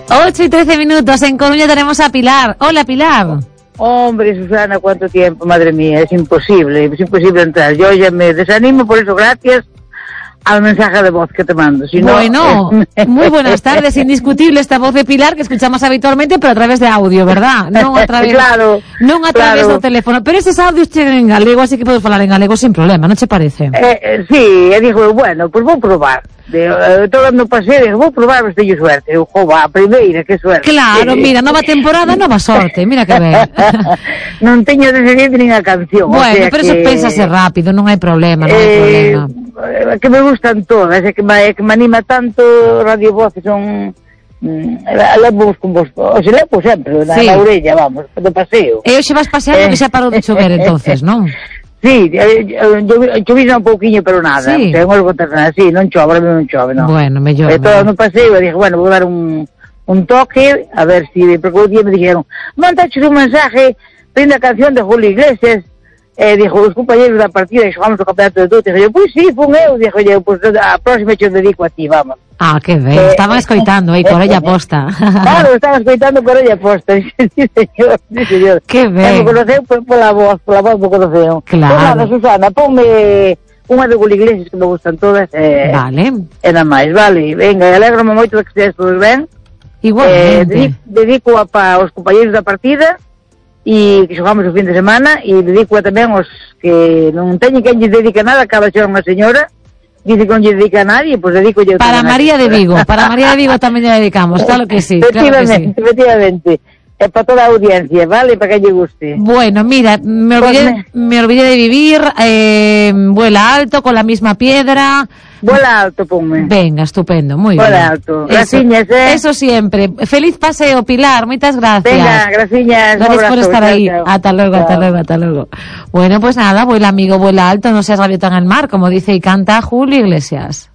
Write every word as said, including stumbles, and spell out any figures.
ocho y trece minutos, en Coruña tenemos a Pilar. Hola, Pilar. Hombre, Susana, ¿cuánto tiempo? Madre mía, es imposible, es imposible entrar. Yo ya me desanimo, por eso gracias al mensaje de voz que te mando. Si bueno, no, es... muy buenas tardes, indiscutible esta voz de Pilar que escuchamos habitualmente, pero a través de audio, ¿verdad? Non a través, claro, non a través claro. do teléfono. Pero estes audios cheguen en galego, así que podes falar en galego sin problema, non che parece? Eh, eh, sí, e dijo, bueno, pues vou probar. De, eh, todo no paseo, digo, vou probar, mas teño suerte. Eu, jova, a primeira, que suerte. Claro, mira, nova temporada, nova sorte, mira que ben. Non teño descendiente nin a canción. Bueno, o sea pero que... eso pénsase rápido, non hai problema, non hai eh, problema. Que me gustan todas, é que me, que me anima tanto Radio Voz, que son... Mm, levos con vos, o se levo sempre, na, sí. na orella, vamos, do paseo. E hoxe vas paseando, eh. que xa parou de chover entonces, non? Sí, chovina un pouquiño, pero nada, sí. o sea, en algo terrenal, sí, non chove, non chove, non. Bueno, mellor. E todo no paseo, e dije, bueno, vou dar un, un toque, a ver si, porque un día me dijeron, mandaches un mensaje, prende a canción de Julio Iglesias, e eh, dijo, os compañeros da partida que xogamos o campeonato de tudo, e dije, pois sí, fun eu, dije, oye, pois a próxima che dedico a ti, vamos. Ah, que ben, eh, estaban escoitando aí, con orella posta. Claro, estaban escoitando con orella posta, sí, señor, sí, señor. Que ben. Me conoceu pola voz, pola voz me conoceu. Claro. Pues nada, Susana, ponme unha de Julio Iglesias que me gustan todas, eh, vale. E nada máis, vale, venga, alégrome moito de que estedes todos ben. Igualmente. Eh, dedico, dedico a pa os compañeros da partida, e que xogamos o fin de semana, e dedico a tamén os que non teñen quen lle dedica nada, acaba de ser unha señora, dice que non lle dedica a nadie, pois pues dedico yo. Para María de Vigo, para María de Vigo tamén lle dedicamos, claro que sí, claro que sí. Efectivamente, é para toda a audiencia, vale, para que lle guste. Bueno, mira, me olvidé, me olvidé de vivir, eh, vuela alto, con la misma piedra. Vuela alto, ponme. Venga, estupendo, muy vuela bien. Vuela alto. Graciñas, eh. Eso siempre. Feliz paseo, Pilar, muchas gracias. Venga, graciñas. Gracias por estar ahí. Chao, chao. Hasta luego, chao. hasta luego, hasta luego. Bueno, pues nada, vuela amigo, vuela alto, no seas gaviota en el mar, como dice y canta Julio Iglesias.